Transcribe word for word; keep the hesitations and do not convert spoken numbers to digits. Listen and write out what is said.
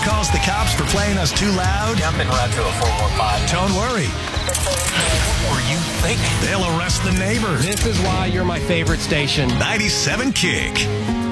calls the cops for playing us too loud? Jump in route to a four one five. Don't worry. What were you thinking? They'll arrest the neighbors. This is why you're my favorite station. ninety-seven Kick.